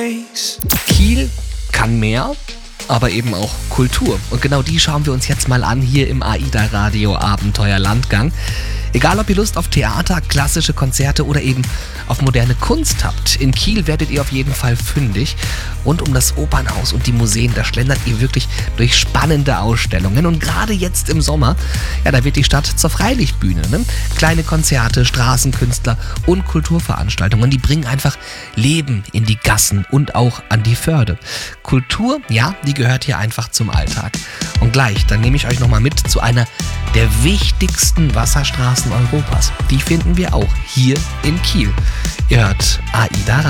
Kiel kann mehr, aber eben auch Kultur. Und genau die schauen wir uns jetzt mal an hier im AIDA Radio Abenteuer Landgang. Egal, ob ihr Lust auf Theater, klassische Konzerte oder eben auf moderne Kunst habt, in Kiel werdet ihr auf jeden Fall fündig. Rund um das Opernhaus und die Museen, da schlendert ihr wirklich durch spannende Ausstellungen. Und gerade jetzt im Sommer, ja, da wird die Stadt zur Freilichtbühne. Ne? Kleine Konzerte, Straßenkünstler und Kulturveranstaltungen, die bringen einfach Leben in die Gassen und auch an die Förde. Kultur, ja, die gehört hier einfach zum Alltag. Und gleich, dann nehme ich euch nochmal mit zu einer der wichtigsten Wasserstraßen Europas. Die finden wir auch hier in Kiel. Ihr hört AIDA